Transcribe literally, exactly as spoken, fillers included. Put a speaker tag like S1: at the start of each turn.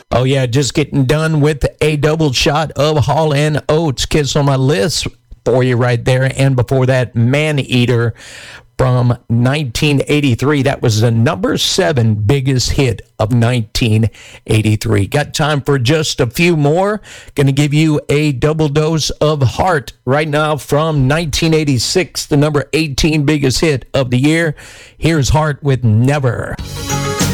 S1: Oh, yeah, just getting done with a double shot of Hall and Oates. Kiss on My List for you right there. And before that, Man Eater from nineteen eighty-three. That was the number seven biggest hit of nineteen eighty-three. Got time for just a few more. Going to give you a double dose of Heart right now from nineteen eighty-six, the number eighteen biggest hit of the year. Here's Heart with Never.